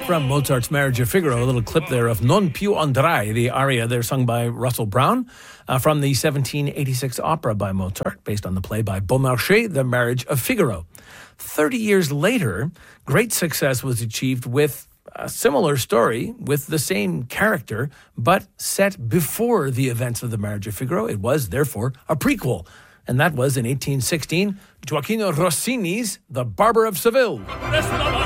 From Mozart's Marriage of Figaro, a little clip there of Non più andrai, the aria there sung by Russell Brown from the 1786 opera by Mozart, based on the play by Beaumarchais, The Marriage of Figaro. 30 years later, great success was achieved with a similar story with the same character, but set before the events of The Marriage of Figaro. It was, therefore, a prequel. And that was in 1816, Gioachino Rossini's The Barber of Seville.